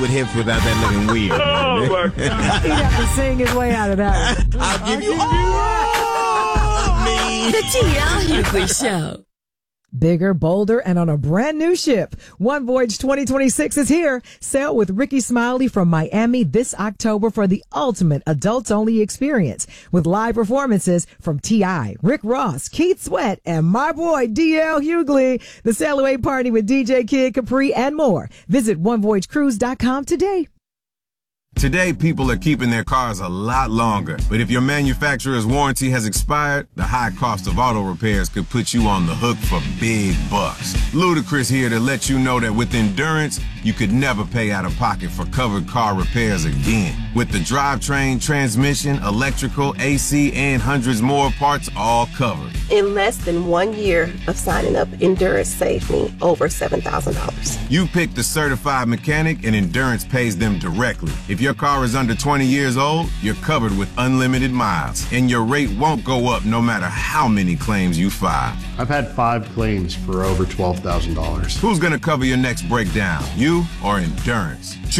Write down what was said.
with hips without that looking weird. Oh, my God. He'd have to sing his way out of that one. I'll give you all of me. The TL Hughley Show. Bigger, bolder, and on a brand new ship. One Voyage 2026 is here. Sail with Ricky Smiley from Miami this October for the ultimate adults-only experience with live performances from T.I., Rick Ross, Keith Sweat, and my boy D.L. Hughley. The Sail Away Party with DJ Kid Capri and more. Visit onevoyagecruise.com today. Today, people are keeping their cars a lot longer. But if your manufacturer's warranty has expired, the high cost of auto repairs could put you on the hook for big bucks. Ludacris here to let you know that with Endurance, you could never pay out of pocket for covered car repairs again. With the drivetrain, transmission, electrical, AC, and hundreds more parts all covered. In less than 1 year of signing up, Endurance saved me over $7,000. You pick the certified mechanic and Endurance pays them directly. If your car is under 20 years old, you're covered with unlimited miles, and your rate won't go up no matter how many claims you file. I've had 5 claims for over $12,000. Who's gonna cover your next breakdown, you or Endurance?